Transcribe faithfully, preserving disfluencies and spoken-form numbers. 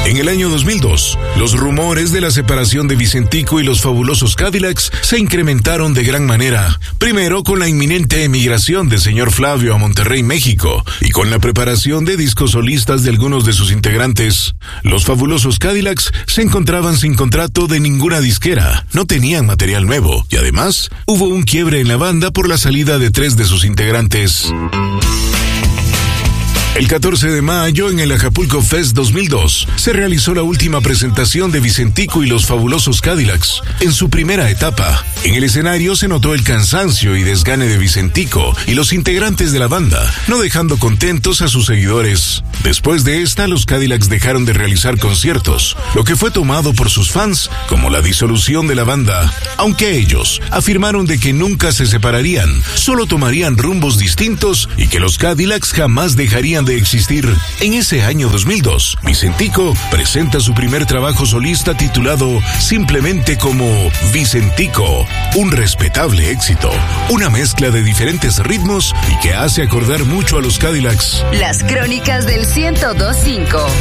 En el año dos mil dos, los rumores de la separación de Vicentico y los fabulosos Cadillacs se incrementaron de gran manera. Primero con la inminente emigración del señor Flavio a Monterrey, México, y con la preparación de discos solistas de algunos de sus integrantes. Los fabulosos Cadillacs se encontraban sin contrato de ninguna disquera, no tenían material nuevo, y además hubo un quiebre en la banda por la salida de tres de sus integrantes. El catorce de mayo, en el Acapulco Fest dos mil dos, se realizó la última presentación de Vicentico y los fabulosos Cadillacs, en su primera etapa. En el escenario se notó el cansancio y desgane de Vicentico y los integrantes de la banda, no dejando contentos a sus seguidores. Después de esta, los Cadillacs dejaron de realizar conciertos, lo que fue tomado por sus fans como la disolución de la banda, aunque ellos afirmaron de que nunca se separarían, solo tomarían rumbos distintos y que los Cadillacs jamás dejarían de existir. En ese año dos mil dos, Vicentico presenta su primer trabajo solista titulado simplemente como Vicentico, un respetable éxito, una mezcla de diferentes ritmos y que hace acordar mucho a los Cadillacs. Las crónicas del ciento dos punto cinco.